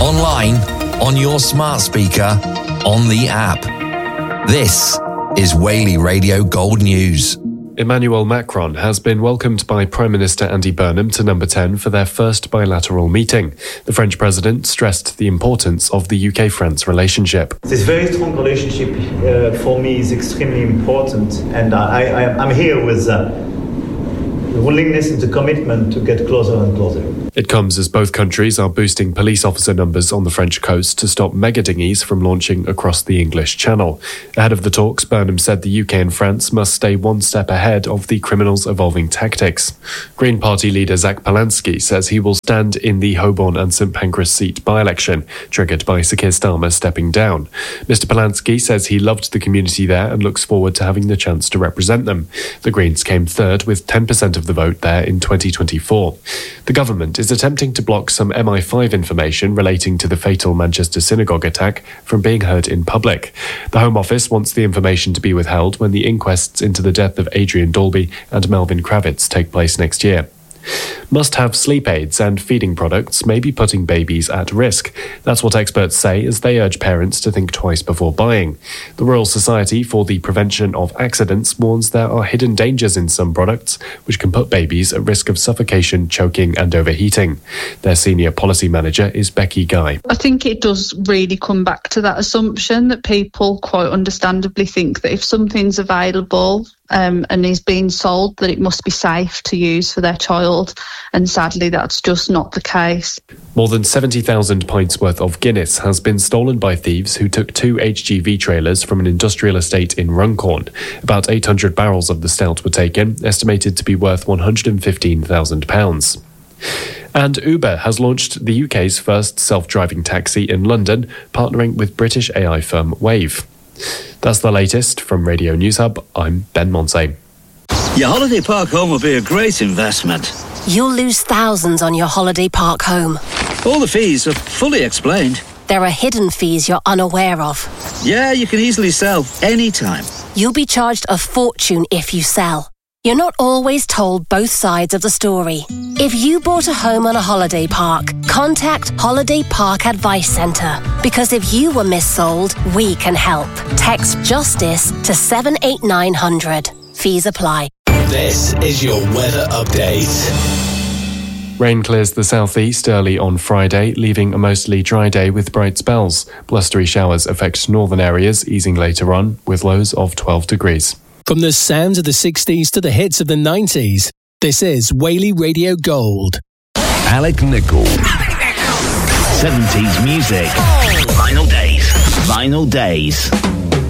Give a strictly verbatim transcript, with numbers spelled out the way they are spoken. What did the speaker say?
online, on your smart speaker, on the app. This is Whaley Radio Gold News. Emmanuel Macron has been welcomed by Prime Minister Andy Burnham to Number ten for their first bilateral meeting. The French president stressed the importance of the U K-France relationship. This very strong relationship uh, for me is extremely important, and I, I, I'm here with uh, the willingness and the commitment to get closer and closer. It comes as both countries are boosting police officer numbers on the French coast to stop mega dinghies from launching across the English Channel. Ahead of the talks, Burnham said the U K and France must stay one step ahead of the criminals' evolving tactics. Green Party leader Zach Polansky says he will stand in the Holborn and St Pancras seat by-election, triggered by Sir Keir Starmer stepping down. Mister Polansky says he loved the community there and looks forward to having the chance to represent them. The Greens came third with ten percent of the vote there in twenty twenty-four. The government is attempting to block some M I five information relating to the fatal Manchester synagogue attack from being heard in public. The Home Office wants the information to be withheld when the inquests into the death of Adrian Dalby and Melvin Kravitz take place next year. Must-have sleep aids and feeding products may be putting babies at risk. That's what experts say as they urge parents to think twice before buying. The Royal Society for the Prevention of Accidents warns there are hidden dangers in some products which can put babies at risk of suffocation, choking and overheating. Their senior policy manager is Becky Guy. I think it does really come back to that assumption that people quite understandably think that if something's available Um, and is being sold, that it must be safe to use for their child, and sadly that's just not the case. More than seventy thousand pints worth of Guinness has been stolen by thieves who took two H G V trailers from an industrial estate in Runcorn. About eight hundred barrels of the stout were taken, estimated to be worth one hundred fifteen thousand pounds. And Uber has launched the U K's first self-driving taxi in London, partnering with British A I firm Wave. That's the latest from Radio News Hub. I'm Ben Monsey. Your holiday park home will be a great investment. You'll lose thousands on your holiday park home. All the fees are fully explained. There are hidden fees you're unaware of. Yeah, you can easily sell anytime. You'll be charged a fortune if you sell. You're not always told both sides of the story. If you bought a home on a holiday park, contact Holiday Park Advice Centre. Because if you were missold, we can help. Text JUSTICE to seven eight nine hundred. Fees apply. This is your weather update. Rain clears the southeast early on Friday, leaving a mostly dry day with bright spells. Blustery showers affect northern areas, easing later on, with lows of twelve degrees. From the sounds of the sixties to the hits of the nineties, this is Whaley Radio Gold. Alec Nichol. seventies music. Vinyl Days. Vinyl Days.